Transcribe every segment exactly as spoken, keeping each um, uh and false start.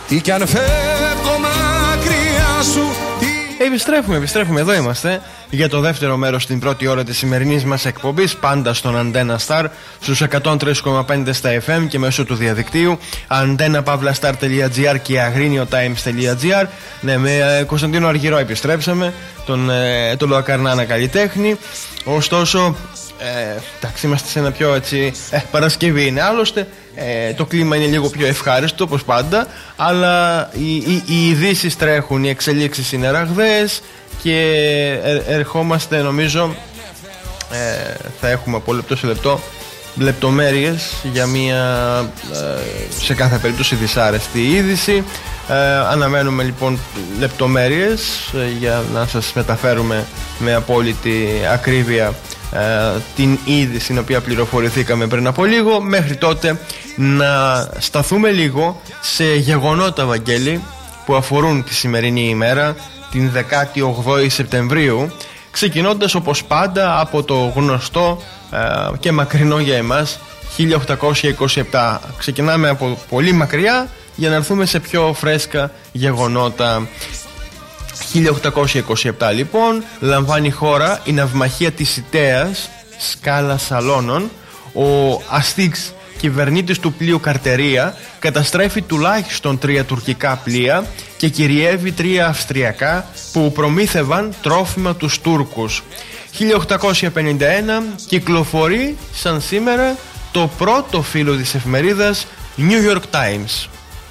Ή κι αν φεύγω μακριά σου. Επιστρέφουμε, επιστρέφουμε, εδώ είμαστε για το δεύτερο μέρος στην πρώτη ώρα της σημερινής μας εκπομπής, πάντα στον Antenna Star στους εκατόν τρία κόμμα πέντε στα εφ εμ και μέσω του διαδικτύου antenna pavla star τελεία gr και agrinio times τελεία gr. Ναι, με Κωνσταντίνο Αργυρό επιστρέψαμε, τον, ε, τον Λοακαρνάνα καλλιτέχνη. Ωστόσο, ε, εντάξει, είμαστε σε ένα πιο έτσι, ε, Παρασκευή είναι άλλωστε, ε, το κλίμα είναι λίγο πιο ευχάριστο όπως πάντα, αλλά οι, οι, οι ειδήσεις τρέχουν, οι εξελίξεις είναι ραγδαίες και ε, ερχόμαστε, νομίζω, ε, θα έχουμε από λεπτό σε λεπτό λεπτομέρειες για μια ε, σε κάθε περίπτωση δυσάρεστη είδηση. ε, Αναμένουμε λοιπόν λεπτομέρειες ε, για να σας μεταφέρουμε με απόλυτη ακρίβεια ε, την είδηση στην οποία πληροφορηθήκαμε πριν από λίγο. Μέχρι τότε να σταθούμε λίγο σε γεγονότα, Βαγγέλη, που αφορούν τη σημερινή ημέρα, την δεκάτη όγδοη Σεπτεμβρίου, ξεκινώντας όπως πάντα από το γνωστό ε, και μακρινό για εμάς χίλια οκτακόσια είκοσι επτά. Ξεκινάμε από πολύ μακριά για να έρθουμε σε πιο φρέσκα γεγονότα. χίλια οκτακόσια είκοσι επτά λοιπόν λαμβάνει η χώρα η ναυμαχία της Ιτέας Σκάλα Σαλώνων. Ο Αστίξ, κυβερνήτης του πλοίου Καρτερία, καταστρέφει τουλάχιστον τρία τουρκικά πλοία και κυριεύει τρία αυστριακά που προμήθευαν τρόφιμα τους Τούρκους. χίλια οκτακόσια πενήντα ένα κυκλοφορεί σαν σήμερα το πρώτο φύλλο της εφημερίδας New York Times.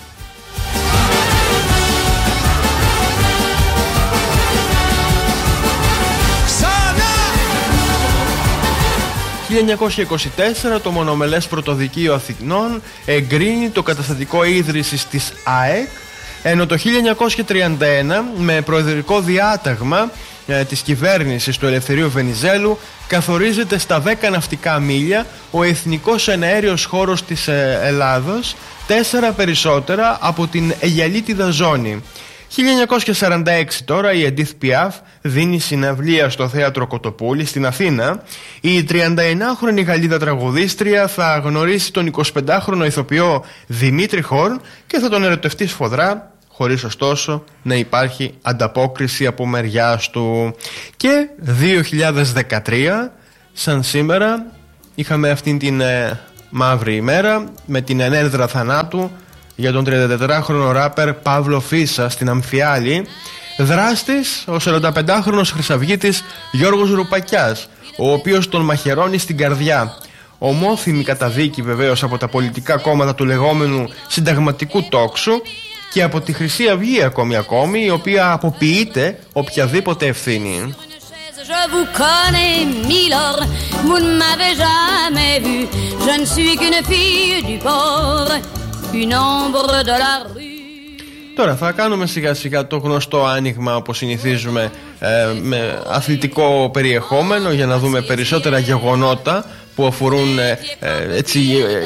χίλια εννιακόσια είκοσι τέσσερα το μονομελές πρωτοδικείο Αθηνών εγκρίνει το καταστατικό ίδρυσης της ΑΕΚ, ενώ το χίλια εννιακόσια τριάντα ένα με προεδρικό διάταγμα ε, της κυβέρνησης του Ελευθερίου Βενιζέλου καθορίζεται στα δέκα ναυτικά μίλια ο εθνικός εναέριος χώρος της ε, Ελλάδος, τέσσερα περισσότερα από την Αιγιαλίτιδα ζώνη. χίλια εννιακόσια σαράντα έξι τώρα η Εντίθ Πιάφ δίνει συναυλία στο θέατρο Κοτοπούλη στην Αθήνα. Η τριανταεννιάχρονη Γαλλίδα τραγουδίστρια θα γνωρίσει τον εικοσιπεντάχρονο ηθοποιό Δημήτρη Χόρν και θα τον ερωτευτεί σφοδρά, χωρίς ωστόσο να υπάρχει ανταπόκριση από μεριάς του. Και δύο χιλιάδες δεκατρία, σαν σήμερα, είχαμε αυτήν την ε, μαύρη ημέρα με την ενέδρα θανάτου για τον τριαντατετράχρονο ράπερ Παύλο Φίσα στην Αμφιάλη. Δράστης ο σαρανταπεντάχρονος χρυσαυγίτης Γιώργος Ρουπακιάς, ο οποίος τον μαχαιρώνει στην καρδιά. Ομόθυμη καταδίκη βεβαίως από τα πολιτικά κόμματα του λεγόμενου συνταγματικού τόξου και από τη Χρυσή Αυγή ακόμη ακόμη, η οποία αποποιείται οποιαδήποτε ευθύνη. Je vous connais, milord, vous ne m'avez jamais vu. Je ne suis qu'une fille du port, une ombre de la rue. Τώρα θα κάνουμε σιγά σιγά το γνωστό άνοιγμα όπως συνηθίζουμε ε, με αθλητικό περιεχόμενο για να δούμε περισσότερα γεγονότα που αφορούν ε, ε, έτσι,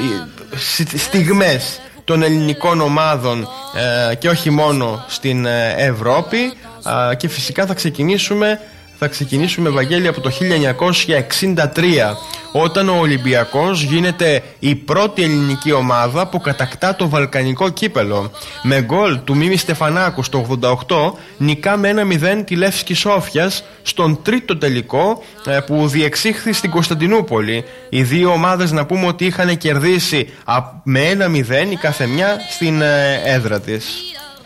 ε, στιγμές των ελληνικών ομάδων ε, και όχι μόνο στην ε, Ευρώπη ε, και φυσικά θα ξεκινήσουμε Θα ξεκινήσουμε, Βαγγέλη, από το χίλια εννιακόσια εξήντα τρία, όταν ο Ολυμπιακός γίνεται η πρώτη ελληνική ομάδα που κατακτά το βαλκανικό κύπελο. Με γκολ του Μίμη Στεφανάκου στο ογδόντα οκτώ νικά με ένα μηδέν τη Λεύσκη Σόφιας στον τρίτο τελικό ε, που διεξήχθη στην Κωνσταντινούπολη. Οι δύο ομάδες, να πούμε ότι είχαν κερδίσει με ένα μηδέν η καθεμιά στην ε, έδρα της.